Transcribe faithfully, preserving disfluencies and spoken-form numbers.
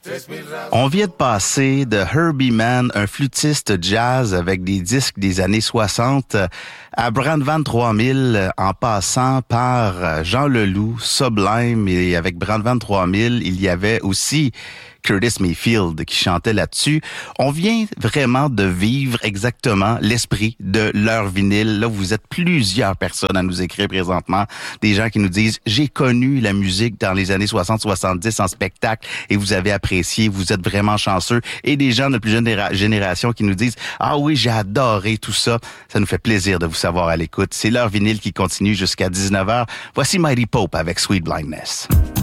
On vient de passer de Herbie Mann, un flûtiste jazz avec des disques des années soixante, à Brandvan trois mille, en passant par Jean Leloup, Sublime, et avec Brandvan trois mille, il y avait aussi Curtis Mayfield qui chantait là-dessus. On vient vraiment de vivre exactement l'esprit de leur vinyle. Là, vous êtes plusieurs personnes à nous écrire présentement, des gens qui nous disent « J'ai connu la musique dans les années soixante soixante-dix en spectacle et vous avez apprécié, vous êtes vraiment chanceux. » Et des gens de plus jeune génération qui nous disent « Ah oui, j'ai adoré tout ça. » Ça nous fait plaisir de vous savoir à l'écoute. C'est leur vinyle qui continue jusqu'à dix-neuf heures. Voici Mighty Pope avec Sweet Blindness.